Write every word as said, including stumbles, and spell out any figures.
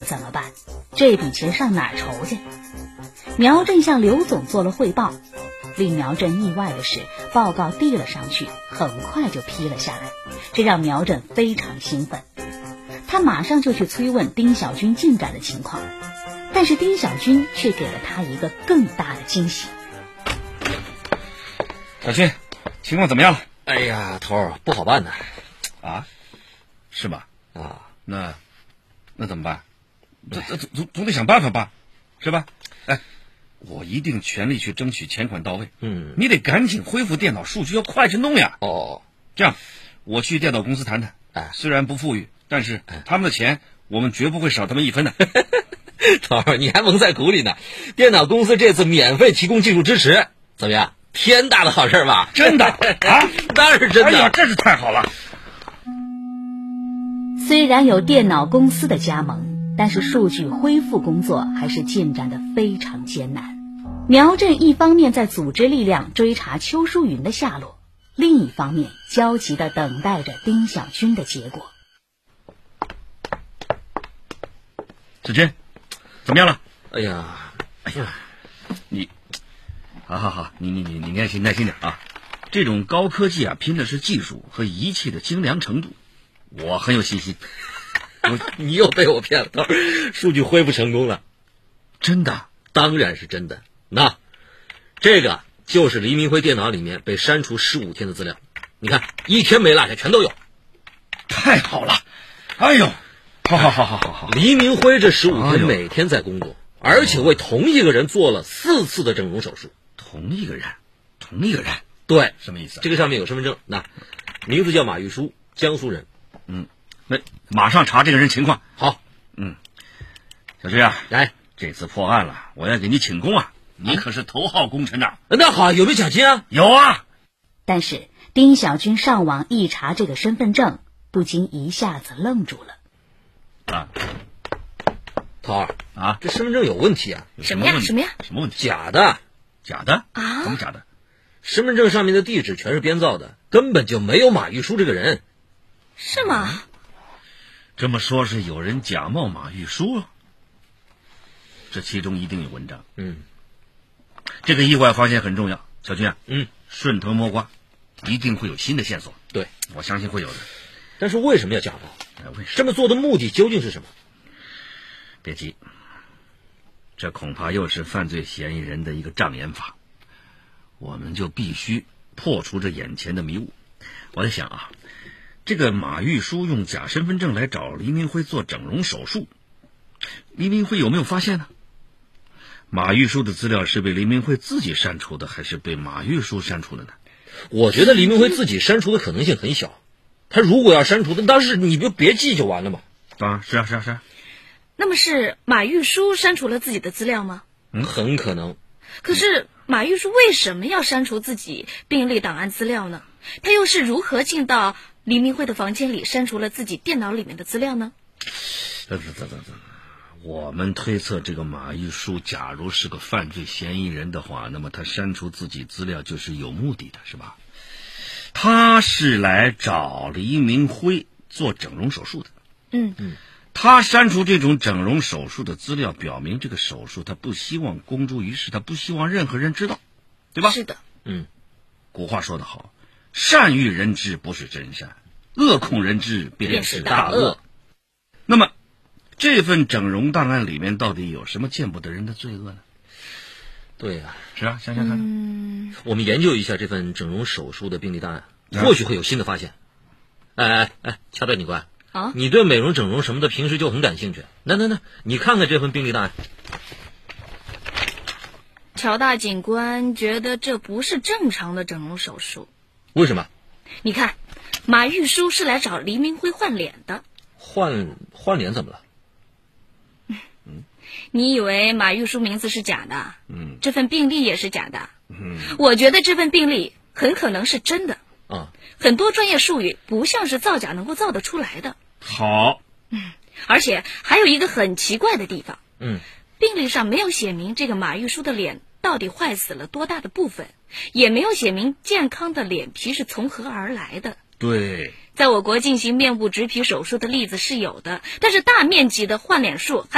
怎么办？这笔钱上哪儿筹去？苗振向刘总做了汇报，令苗振意外的是，报告递了上去，很快就批了下来，这让苗振非常兴奋。他马上就去催问丁小军进展的情况，但是丁小军却给了他一个更大的惊喜。 小军，情况怎么样了？ 哎呀，头儿不好办呢。 啊？是吧？ 啊， 那那怎么办？这这总总得想办法吧，是吧？哎，我一定全力去争取钱款到位。 嗯， 你得赶紧恢复电脑数据，要快去弄呀。 哦， 这样，我去电脑公司谈谈。 哎， 虽然不富裕，但是他们的钱我们绝不会少他们一分的。 头儿，你还蒙在鼓里呢。电脑公司这次免费提供技术支持，怎么样？天大的好事吧？ 真的啊？ 当然是真的。 哎呀，真是太好了。 虽然有电脑公司的加盟，但是数据恢复工作还是进展得非常艰难。苗振一方面在组织力量追查邱淑云的下落，另一方面焦急地等待着丁小军的结果。 小军，怎么样了？ 哎呀， 哎呀，你，好好好，你你你你耐心耐心点啊！这种高科技啊，拼的是技术和仪器的精良程度，我很有信心。 我你又被我骗了，数据恢复成功了。 真的？ 当然是真的。那这个就是黎明辉电脑里面被删除十五天的资料，你看一天没落下，全都有。 太好了！哎呦，好好好好好好。 黎明辉这十五天每天在工作，哎，而且为同一个人做了四次的整容手术。 同一个人，同一个人， 对， 什么意思？ 这个上面有身份证，那名字叫马玉书，江苏人。 嗯，那马上查这个人情况。 好， 嗯，小军啊， 来， 这次破案了，我要给你请功啊！你可是头号功臣呐。 那好，有没有奖金啊？ 有啊。 但是丁小军上网一查这个身份证，不禁一下子愣住了。 啊， 头儿啊， 这身份证有问题啊！ 什么呀？什么呀？ 什么问题？ 假的， 假的啊？ 怎么假的？ 身份证上面的地址全是编造的，根本就没有马玉书这个人。 是吗？ 这么说，是有人假冒马玉书，这其中一定有文章。 嗯， 这个意外发现很重要，小军啊， 嗯， 顺藤摸瓜，一定会有新的线索。 对， 我相信会有的。 但是为什么要假冒？ 哎，为什么这么做的目的究竟是什么？ 别急，这恐怕又是犯罪嫌疑人的一个障眼法，我们就必须破除这眼前的迷雾。我在想啊，这个马玉书用假身份证来找黎明辉做整容手术，黎明辉有没有发现呢？马玉书的资料是被黎明辉自己删除的，还是被马玉书删除的呢？ 我觉得黎明辉自己删除的可能性很小，他如果要删除的，当时你就别记就完了嘛。 啊，是啊是啊是啊。 那么是马玉书删除了自己的资料吗？ 嗯，很可能。 可是马玉书为什么要删除自己病历档案资料呢？他又是如何进到黎明辉的房间里删除了自己电脑里面的资料呢？ 等等等等等，我们推测这个马玉书假如是个犯罪嫌疑人的话，那么他删除自己资料就是有目的的，是吧？他是来找黎明辉做整容手术的。 嗯嗯， 他删除这种整容手术的资料，表明这个手术他不希望公诸于世，他不希望任何人知道，对吧？ 是的。 嗯， 古话说得好，善欲人知不是真善，恶恐人知便是大恶。那么这份整容档案里面到底有什么见不得人的罪恶呢？ 对呀、啊， 是啊，想想看。 嗯， 我们研究一下这份整容手术的病历档案，或许会有新的发现。哎哎哎，乔大警官， 啊， 你对美容整容什么的平时就很感兴趣，那那那，你看看这份病历档案。 乔大警官觉得这不是正常的整容手术。 为什么？ 你看，马玉书是来找黎明辉换脸的。 换换脸怎么了？ 你以为马玉书名字是假的？ 嗯， 这份病历也是假的。 嗯， 我觉得这份病历很可能是真的。 啊， 很多专业术语不像是造假能够造得出来的。 好。 嗯，而且还有一个很奇怪的地方。 嗯， 病历上没有写明这个马玉书的脸到底坏死了多大的部分，也没有写明健康的脸皮是从何而来的。 对， 在我国进行面部植皮手术的例子是有的，但是大面积的换脸术还